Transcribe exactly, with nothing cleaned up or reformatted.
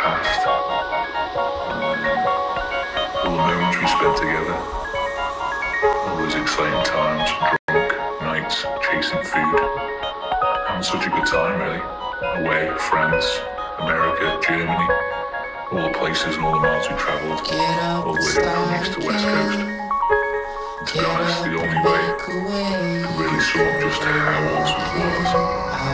past, all the moments we spent together, all those exciting times, drunk nights, chasing food, having such a good time really. Away, France, America, Germany, all the places and all the miles we travelled, all the way from east to west coast. And to be honest, the only way to really sum up just how awesome it was